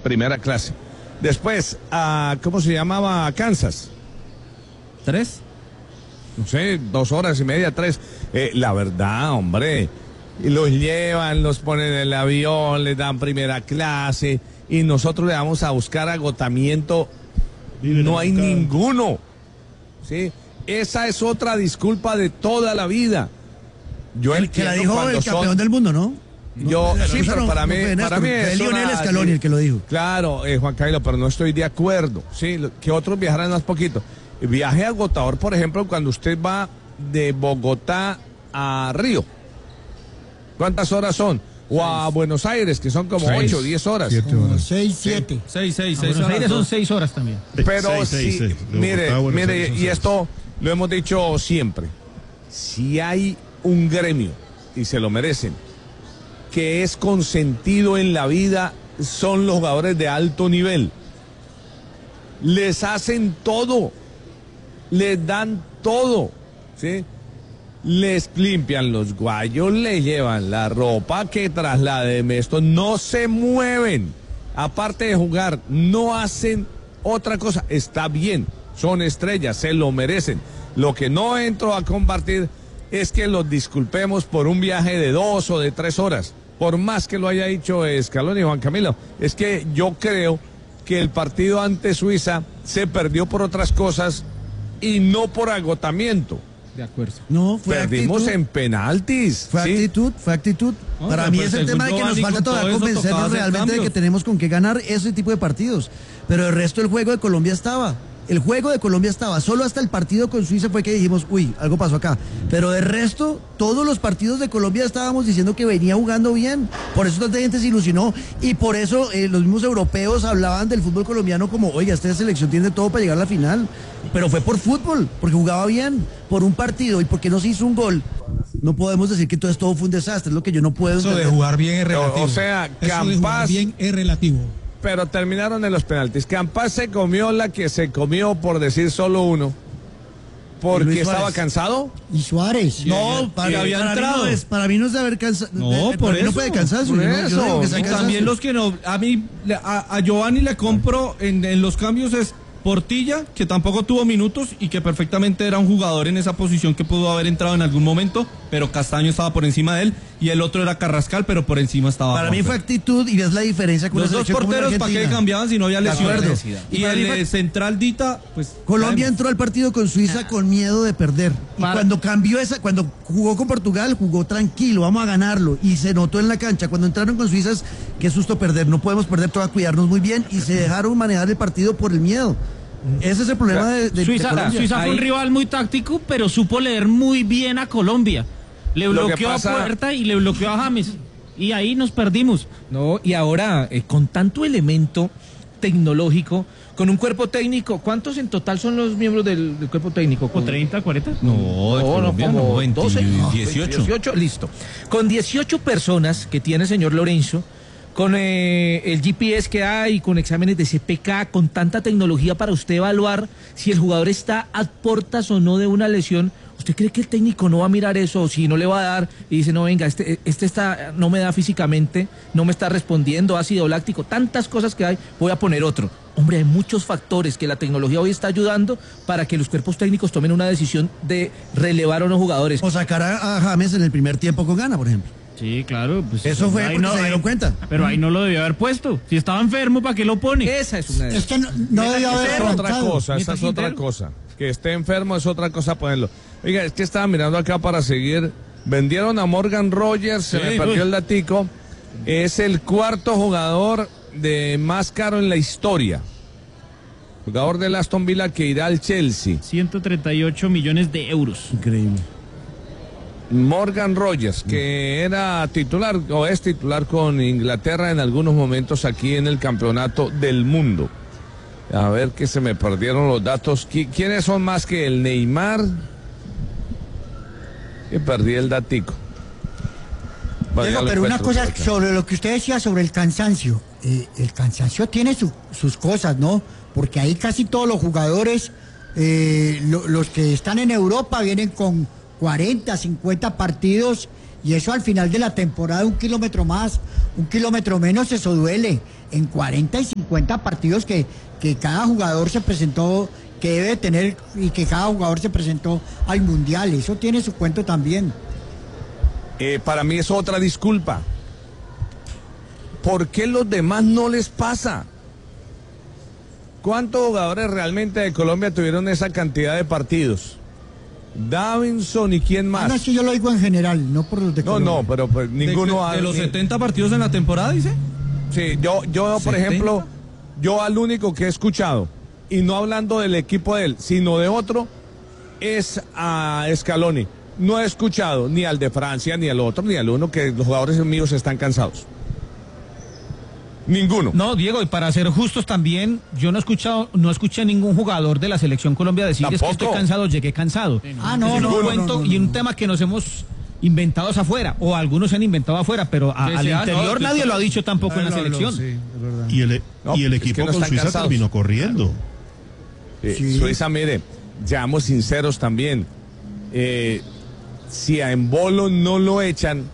primera clase. Después, ¿cómo se llamaba? Kansas. 3. No sé, 2 horas y media, 3. La verdad, hombre, los llevan, los ponen en el avión, les dan primera clase y nosotros le vamos a buscar agotamiento. No hay ninguno, ¿sí? Esa es otra disculpa de toda la vida. Yo el que la dijo el campeón del mundo, ¿no? Sí, pero para mí es Lionel Scaloni el que lo dijo. Claro, Juan Camilo, pero no estoy de acuerdo, sí, que otros viajaran más poquito. Viaje agotador, por ejemplo, cuando usted va de Bogotá a Río. ¿Cuántas horas son? O a Buenos Aires, que son como 8 o 10 horas. 7 horas. 6, 7. 6 Buenos Aires son 6 horas también. Pero seis. mire, y esto lo hemos dicho siempre. Si hay un gremio, y se lo merecen, que es consentido en la vida, son los jugadores de alto nivel. Les hacen todo, les dan todo, ¿sí? Les limpian los guayos, les llevan la ropa, que trasladen esto, no se mueven. Aparte de jugar, no hacen otra cosa. Está bien, son estrellas, se lo merecen. Lo que no entro a compartir es que los disculpemos por un viaje de 2 o de 3 horas. Por más que lo haya dicho Scaloni y Juan Camilo, es que yo creo que el partido ante Suiza se perdió por otras cosas y no por agotamiento. De acuerdo. No, fue Perdimos actitud. En penaltis. Fue ¿sí? actitud. No, Para mí pues es el tema de que nos falta todavía convencernos realmente de que tenemos con qué ganar ese tipo de partidos. Pero el resto del juego de Colombia estaba. El juego de Colombia estaba. Solo hasta el partido con Suiza fue que dijimos, uy, algo pasó acá. Pero de resto, todos los partidos de Colombia estábamos diciendo que venía jugando bien. Por eso tanta gente se ilusionó. Y por eso los mismos europeos hablaban del fútbol colombiano como, oiga, esta selección tiene todo para llegar a la final. Pero fue por fútbol, porque jugaba bien, por un partido y porque no se hizo un gol. No podemos decir que entonces todo fue un desastre, es lo que yo no puedo Eso entender. de jugar bien es relativo. O sea, Eso de jugar Campas, bien es relativo. pero terminaron en los penaltis. Campas se comió la que se comió, por decir solo uno, porque Luis estaba Suárez. cansado. Y Suárez. No, para para entrado. Para mí no es de haber cansado. No, por eso. No puede cansarse. Por yo no eso. digo que sea Y cansancio. también los que no, a Giovanni le compro en los cambios es Portilla, que tampoco tuvo minutos y que perfectamente era un jugador en esa posición que pudo haber entrado en algún momento, pero Castaño estaba por encima de él, y el otro era Carrascal, pero por encima estaba Para mí Juanfer. fue actitud y ves la diferencia con Los una dos selección como la porteros, ¿para qué Argentina. cambiaban si no había lesiones? acuerdo. Y Y para mí el fue- central Dita, pues... Colombia sabemos. entró al partido con Suiza con miedo de perder. Y cuando cambió cuando jugó con Portugal, jugó tranquilo, vamos a ganarlo. Y se notó en la cancha. Cuando entraron con Suiza, qué susto perder. No podemos perder, toca cuidarnos muy bien. Y se dejaron manejar el partido por el miedo. Ese es el problema de Suiza fue un rival muy táctico, pero supo leer muy bien a Colombia. Le Lo que bloqueó pasa- a Puerta y le bloqueó a James. Y ahí nos perdimos. No, y ahora, con tanto elemento tecnológico, con un cuerpo técnico, ¿cuántos en total son los miembros del cuerpo técnico? ¿O 30, 40? No, como 12, 18. 18, listo. Con 18 personas que tiene el señor Lorenzo, con el GPS que hay, con exámenes de CPK, con tanta tecnología para usted evaluar si el jugador está a portas o no de una lesión, ¿usted cree que el técnico no va a mirar eso? O si no le va a dar y dice, no, venga, este no me da físicamente, no me está respondiendo, ácido láctico, tantas cosas que hay, voy a poner otro. Hombre, hay muchos factores que la tecnología hoy está ayudando para que los cuerpos técnicos tomen una decisión de relevar a unos jugadores. O sacar a James en el primer tiempo con Gana, por ejemplo. Sí, claro. Pues, Eso fue ahí porque se dieron cuenta. Pero ahí no lo debió haber puesto. Si estaba enfermo, ¿para qué lo pone? Esa es una de Es que no debió haber Esa es otra arrancado. cosa, esa es otra cosa. Que esté enfermo es otra cosa ponerlo. Oiga, es que estaba mirando acá para seguir. Vendieron a Morgan Rogers, se me perdió el datico. Es el cuarto jugador de más caro en la historia. Jugador del Aston Villa que irá al Chelsea. 138 millones de euros. Increíble. Morgan Rogers, que era titular o es titular con Inglaterra en algunos momentos aquí en el Campeonato del Mundo. A ver que se me perdieron los datos. ¿Quiénes son más que el Neymar? Que perdí el datico. Bueno, ya Diego, lo pero una encuentro cosa por acá. sobre lo que usted decía sobre el cansancio. El cansancio tiene sus cosas, ¿no? Porque ahí casi todos los jugadores, los que están en Europa, vienen con 40, 50 partidos Y eso al final de la temporada, 1 kilómetro más, 1 kilómetro menos, eso duele. En 40 y 50 partidos que cada jugador se presentó, que debe tener, y que cada jugador se presentó al Mundial. Eso tiene su cuento también. Para mí es otra disculpa. ¿Por qué los demás no les pasa? ¿Cuántos jugadores realmente de Colombia tuvieron esa cantidad de partidos? Davinson y quién más. No, es que yo lo digo en general, no por los de Colombia. No, pero pues ninguno ¿De los 70 partidos en la temporada, dice? Sí, yo por ejemplo, yo al único que he escuchado, y no hablando del equipo de él, sino de otro, es a Scaloni. No he escuchado ni al de Francia, ni al otro, ni al uno, que los jugadores míos están cansados. Ninguno. No, Diego, y para ser justos también, yo no escuché a ningún jugador de la Selección Colombia decir es que estoy cansado, llegué cansado. Y un tema que nos hemos inventado afuera, o algunos se han inventado afuera, pero al interior nadie lo ha dicho tampoco en la selección. Sí, y el equipo con Suiza terminó corriendo. Sí. Suiza, mire, seamos sinceros también. Si a Embolo no lo echan,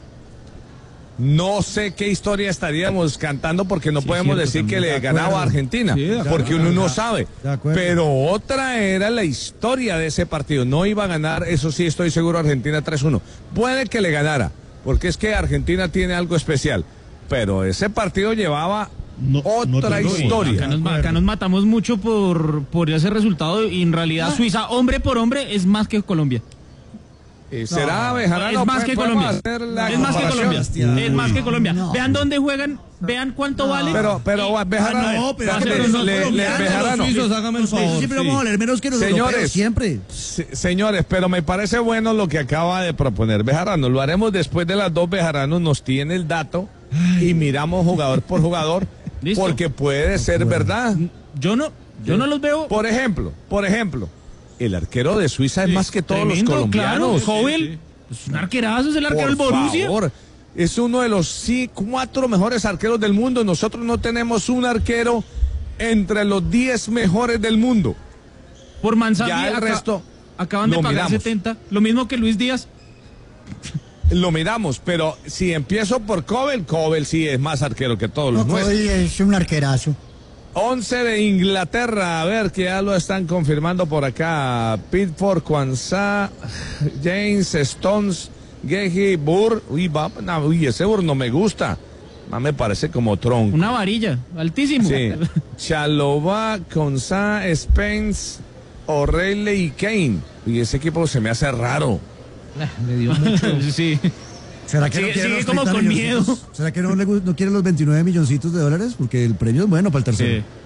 no sé qué historia estaríamos cantando, porque no podemos decir que le ganaba a Argentina, porque uno no sabe. Pero otra era la historia de ese partido. No iba a ganar, eso sí estoy seguro, Argentina 3-1. Puede que le ganara, porque es que Argentina tiene algo especial. Pero ese partido llevaba otra historia. Acá nos matamos mucho por ese resultado, y en realidad Suiza, hombre por hombre, es más que Colombia. ¿Será Bejarano? Es más que Colombia. Es más que Colombia. Es más que Colombia. Vean dónde juegan, vean cuánto vale. Pero Bejarano. Bejarano. Hágame el favor. Siempre vamos a valer menos que los europeos, siempre. Señores, pero me parece bueno lo que acaba de proponer Bejarano. Lo haremos después de las 2. Bejarano nos tiene el dato y miramos jugador por jugador. ¿Listo? Porque puede ser verdad. Yo no los veo. Por ejemplo. El arquero de Suiza es más que todos los colombianos. Claro, joven. Es un arquerazo, es el arquero del Borussia. Por favor, es uno de los 4 mejores arqueros del mundo. Nosotros no tenemos un arquero entre los 10 mejores del mundo. Por Manzanillo, ya el resto acaban de pagar miramos. 70. Lo mismo que Luis Díaz. Lo miramos, pero si empiezo por Cobel sí es más arquero que todos los nuestros. Cobel es un arquerazo. 11 de Inglaterra, a ver, que ya lo están confirmando por acá. Pitford, Kwanzaa, James, Stones, Gehi, Burr. Ese Burr no me gusta. Me parece como tronco. Una varilla, altísimo. Sí. Chalobah, Kwanzaa, Spence, O'Reilly y Kane. Y ese equipo se me hace raro. Le dio mucho. Sí. ¿Será que sigue como con miedo? ¿Será que no quiere los 29 milloncitos de dólares? Porque el premio es bueno para el tercero. Sí.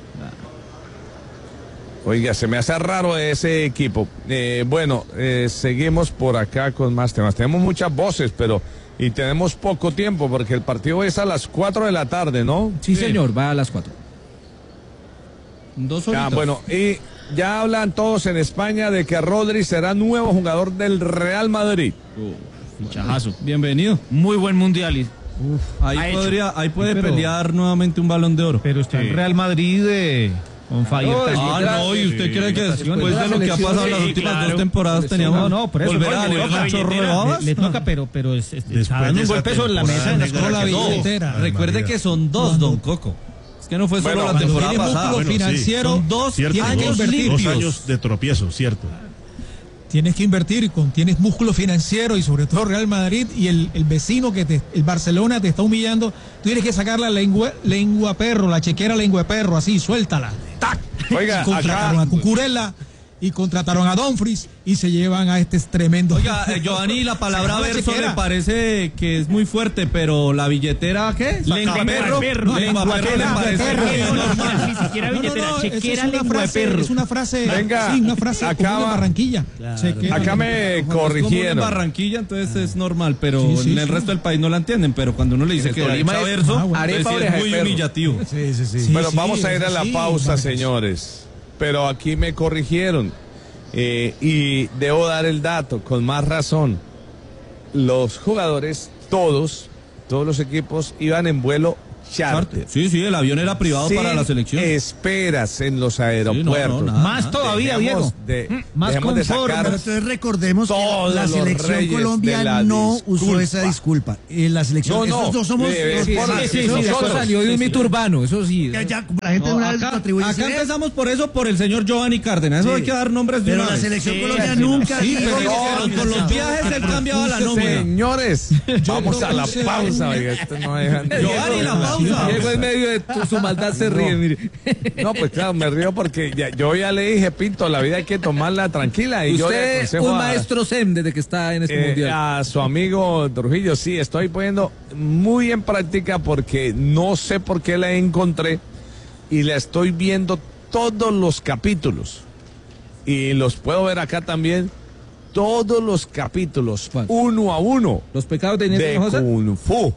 Oiga, se me hace raro ese equipo. Seguimos por acá con más temas. Tenemos muchas voces, y tenemos poco tiempo, porque el partido es a las 4 de la tarde, ¿no? Sí, señor, va a las 4. 2 horitas. Y ya hablan todos en España de que Rodri será nuevo jugador del Real Madrid. Fichajazo. Bienvenido. Muy buen mundial. Ahí puede pelear nuevamente un Balón de Oro. Pero está en Real Madrid on fire. ¿Y usted cree que después de lo que ha pasado en las últimas 2 temporadas teníamos volverá a nivel un chorro de babas? Le toca, pero está dando un golpe sobre la mesa en la billetera. Recuerde que son 2, don Coco. Es que no fue solo la temporada pasada. Financiero, son 2 años limpios. 2 años de tropiezo, cierto. Tienes que invertir, tienes músculo financiero, y sobre todo Real Madrid, y el vecino el Barcelona te está humillando. Tú tienes que sacar la lengua perro, la chequera lengua perro, así, suéltala. ¡Tac! Oiga, contrataron a Cucurella y contrataron a Dumfries y se llevan a este tremendo. Oiga, Giovanni, la palabra verso le parece que es muy fuerte, pero la billetera, ¿qué? Lengua perro. Lengua perro le parece normal. Ni siquiera billetera, chequera lengua perro. Es una frase, venga, una frase acá de Barranquilla. Claro. Acá me corrigieron. En Barranquilla, entonces es normal, pero en el resto del país no la entienden. Pero cuando uno le dice que Tolima es verso, es muy humillativo. Sí. Pero vamos a ir a la pausa, señores. Pero aquí me corrigieron, y debo dar el dato con más razón. Los jugadores, todos los equipos iban en vuelo charter. Sí, el avión era privado para la selección. Esperas en los aeropuertos. Más todavía, Diego. Más confort. Pero entonces recordemos que la selección Colombia no usó esa disculpa. La selección, nosotros somos... Eso salió de un mito urbano, eso sí. Ya, la gente una vez atribuye. Acá empezamos por eso, por el señor Giovanni Cárdenas. Eso hay que dar nombres de pero una la vez. selección Colombia nunca... Con los viajes él cambiaba la nómina. Señores, vamos a la pausa. Oiga, esto no dejan... Giovanni, la pausa. Diego en medio de su maldad se ríe, mire. No, pues claro, me río porque yo ya le dije, Pinto, la vida hay que tomarla tranquila. Y usted es un maestro zen desde que está en este mundial. A su amigo Trujillo, sí, estoy poniendo muy en práctica porque no sé por qué la encontré y la estoy viendo todos los capítulos. Y los puedo ver acá también, todos los capítulos, ¿cuál? Uno a uno. Los pecados de Kung Fu.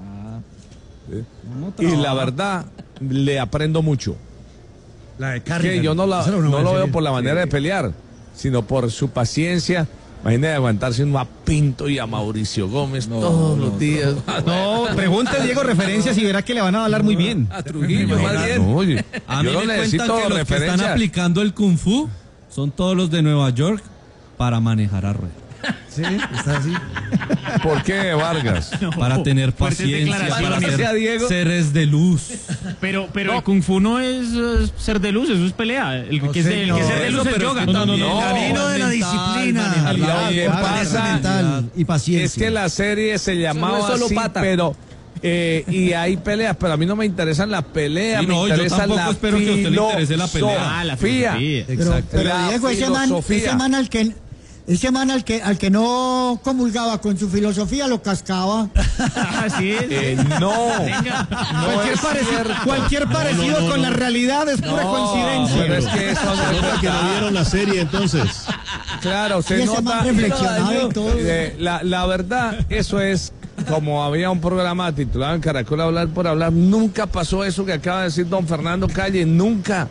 Y la verdad, le aprendo mucho. La de Carrigan. Que yo no lo veo por la manera de pelear, sino por su paciencia. Imagínate aguantarse uno a Pinto y a Mauricio Gómez todos los días. No, pregunte Diego referencias y verá que le van a hablar muy bien. A Trujillo, más bien. Oye, a mí yo me no necesito cuentan que los que están aplicando el Kung Fu son todos los de Nueva York para manejar a Rueda. Sí, está así. ¿Por qué, Vargas? Para tener paciencia, para ser seres de luz. Pero el Kung Fu no es ser de luz, eso es pelea. El que ser de luz es yoga. El camino de la disciplina. Mental y paciencia. Es que la serie se llamaba así, pero... y hay peleas, pero a mí no me interesan las peleas, sí, me interesa yo la espero que a usted le interese la pelea. La filosofía. Exacto. Pero Diego, ese man al que no comulgaba con su filosofía lo cascaba. Así es. No. Cualquier parecido con la realidad es pura coincidencia. Pero es que eso no que no vieron la serie entonces. Claro, usted nota. La verdad, eso es. Como había un programa titulado en Caracol Hablar por Hablar, nunca pasó eso que acaba de decir don Fernando Calle, nunca,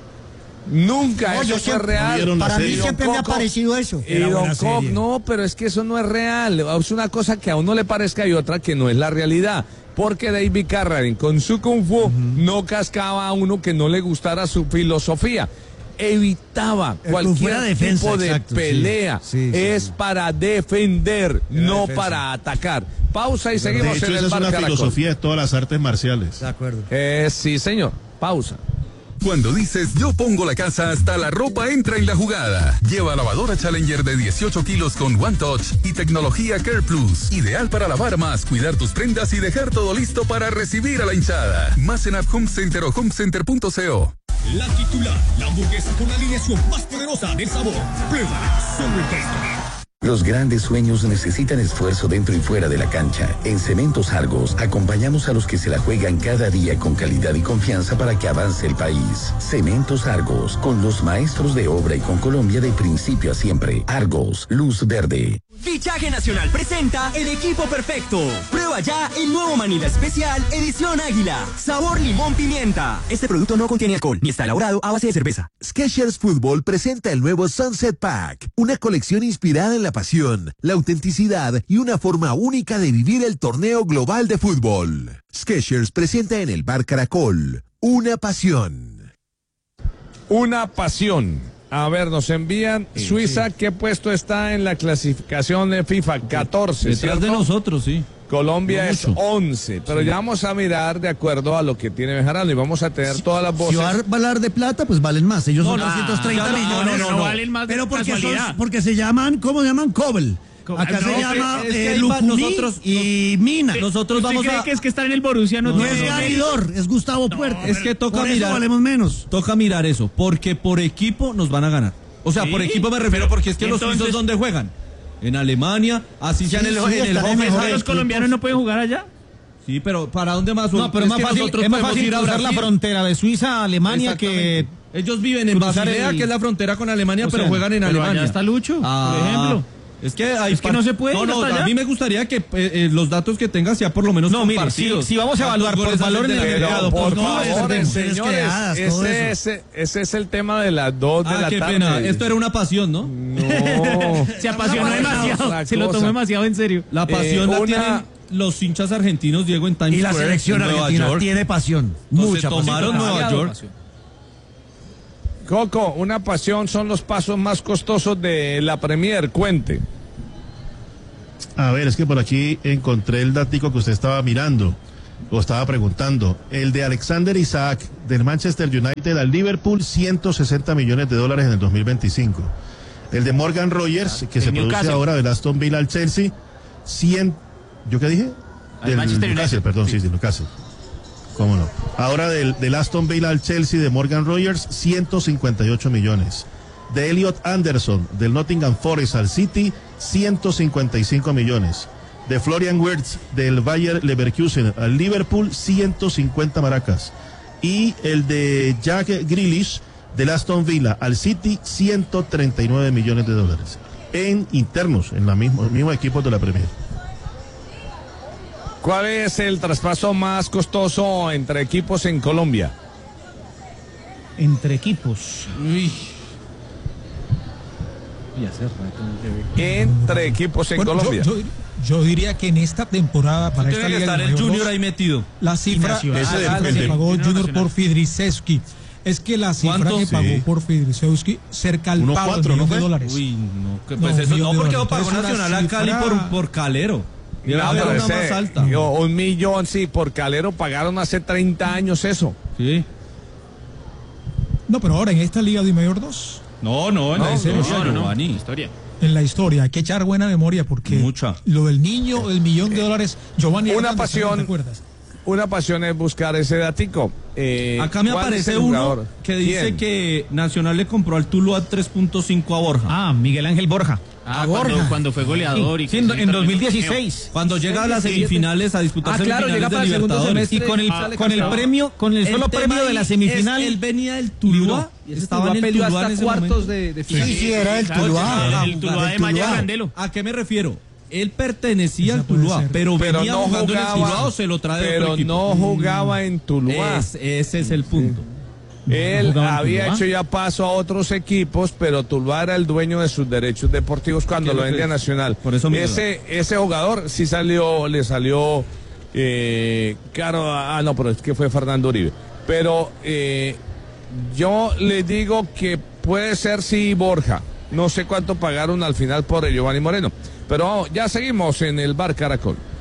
eso fue real. Para mí siempre me ha parecido eso. Y don Coq, no, pero es que eso no es real, es una cosa que a uno le parezca y otra que no es la realidad. Porque David Carradine con su Kung Fu no cascaba a uno que no le gustara su filosofía. Evitaba cualquier tipo de pelea. Es para defender, no para atacar. Pausa y seguimos en el Bar Caracol. Es una filosofía de todas las artes marciales. De acuerdo. Sí, señor. Pausa. Cuando dices yo pongo la casa, hasta la ropa entra en la jugada. Lleva lavadora Challenger de 18 kilos con One Touch y tecnología Care Plus. Ideal para lavar más, cuidar tus prendas y dejar todo listo para recibir a la hinchada. Más en App Home Center o homecenter.co. La titular, la hamburguesa con la alineación más poderosa del sabor. Prueba solo el texto. Los grandes sueños necesitan esfuerzo dentro y fuera de la cancha. En Cementos Argos acompañamos a los que se la juegan cada día con calidad y confianza para que avance el país. Cementos Argos, con los maestros de obra y con Colombia de principio a siempre. Argos, luz verde. Fichaje Nacional presenta el equipo perfecto. Prueba ya el nuevo Manila Especial Edición Águila. Sabor limón pimienta. Este producto no contiene alcohol ni está elaborado a base de cerveza. Skechers Fútbol presenta el nuevo Sunset Pack, una colección inspirada en la pasión, la autenticidad y una forma única de vivir el torneo global de fútbol. Skechers presenta en el Bar Caracol una pasión. Una pasión. A ver, nos envían Suiza, ¿qué puesto está en la clasificación de FIFA? 14, detrás ¿cierto? de nosotros, sí. Colombia es 11, pero ya vamos a mirar de acuerdo a lo que tiene Bejarano y vamos a tener todas las voces. Si va a valer de plata, pues valen más. Ellos son 230 millones. No valen más. Pero porque se llaman, ¿cómo se llaman? Cobel. Acá se llama nosotros y Mina. Nosotros vamos a... ¿Cree que estar en el Borussia no es Garidor, es Gustavo Puerta. Es que toca por mirar. Eso valemos menos. Toca mirar eso, porque por equipo nos van a ganar. O sea, por equipo me refiero porque es que los suizos ¿dónde juegan? En Alemania, así sean en el ¿Los colombianos no pueden jugar allá? Sí, pero ¿para dónde más? No, pero es más fácil ir a cruzar la frontera de Suiza a Alemania que... Ellos viven en Basilea, que es la frontera con Alemania, pero juegan en Alemania. Allá está Lucho, por ejemplo. Es que no se puede. No, a mí me gustaría que los datos que tenga sea por lo menos compartidos. Si vamos a evaluar por valor en el mercado, por favor, señores, ese es el tema de las 2 de la tarde. Pena. Esto era una pasión, ¿no? No. Se apasionó demasiado. Se lo tomó demasiado en serio. La pasión los hinchas argentinos, Diego, en Times Y la Square, selección en Nueva argentina York. tiene pasión, Entonces, mucha pasión. tomaron Nueva York. Coco, una pasión son los pasos más costosos de la Premier, cuente. A ver, es que por aquí encontré el datico que usted estaba mirando o estaba preguntando. El de Alexander Isaac del Manchester United al Liverpool, $160 millones en el 2025. El de Morgan Rogers, que se produce ahora del Aston Villa al Chelsea, ¿yo qué dije? Del Newcastle, perdón, sí, del Newcastle. ¿Cómo no? Ahora del Aston Villa al Chelsea de Morgan Rogers, 158 millones. De Elliot Anderson del Nottingham Forest al City, 155 millones. De Florian Wirtz del Bayer Leverkusen al Liverpool, 150 maracas. Y el de Jack Grealish del Aston Villa al City, $139 millones. En internos, en los mismos equipos de la Premier. ¿Cuál es el traspaso más costoso entre equipos en Colombia? Entre equipos. Uy. Entre equipos en Colombia. Yo diría que en esta temporada, para esta Tiene que Liga estar de el Mayor Junior 2, ahí metido. la cifra que se pagó Junior por Fidrisewski. Es que la cifra ¿Cuánto? que pagó por Fidrisewski cerca al pago del millón de dólares. Uy, no, que pues eso no, porque lo pagó Nacional a Cali por Calero. No, Una pero más alta. $1 millón, sí, por Calero pagaron hace 30 años eso. Sí. No, pero ahora en esta Liga de Mayor 2. No, en la historia. En la historia, hay que echar buena memoria porque mucha. Lo del niño, el $1 millón, Giovanni. Una pasión es buscar ese datico. Acá me aparece uno que dice que Nacional le compró al Tuluá 3.5 a Borja. Ah, Miguel Ángel Borja. Cuando fue goleador. Sí, en 2016. Cuando llega a las semifinales a disputar claro, llega para el segundo semestre. Y con el premio, con el solo premio de la semifinal. Él venía del Tuluá. Estaba en el Tuluá hasta cuartos de final. Sí, era el Tuluá. El Tuluá de Maya Candelo. ¿A qué me refiero? Él pertenecía al Tuluá, pero venía no jugando jugaba, en el Tuluá o se lo trae de otro equipo. No jugaba en Tuluá. Ese es el punto. Él había hecho ya paso a otros equipos, pero Tuluá era el dueño de sus derechos deportivos cuando lo vendía Nacional. Por eso ese jugador sí le salió caro. No, pero es que fue Fernando Uribe. Pero yo le digo que puede ser sí Borja. No sé cuánto pagaron al final por Giovanni Moreno. Pero ya seguimos en el Bar Caracol.